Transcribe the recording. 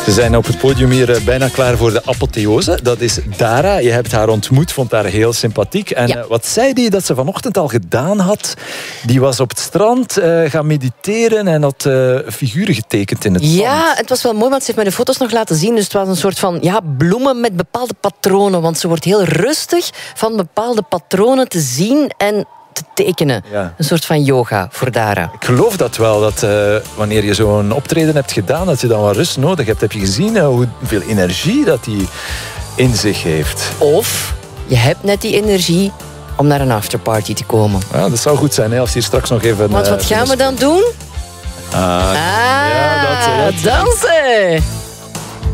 Ze zijn op het podium hier bijna klaar voor de apotheose. Dat is Dara. Je hebt haar ontmoet, vond haar heel sympathiek. En wat zei die dat ze vanochtend al gedaan had? Die was op het strand gaan mediteren en had figuren getekend in het zand. Ja, het was wel mooi, want ze heeft mij de foto's nog laten zien. Dus het was een soort van bloemen met bepaalde patronen. Want ze wordt heel rustig van bepaalde patronen te zien en te tekenen. Ja. Een soort van yoga voor Dara. Ik geloof dat wel, dat wanneer je zo'n optreden hebt gedaan, dat je dan wat rust nodig hebt. Heb je gezien hoeveel energie dat die in zich heeft? Of je hebt net die energie om naar een afterparty te komen. Ja, dat zou goed zijn, hè, als hier straks nog even... Want wat gaan we dan doen? Ja, dansen!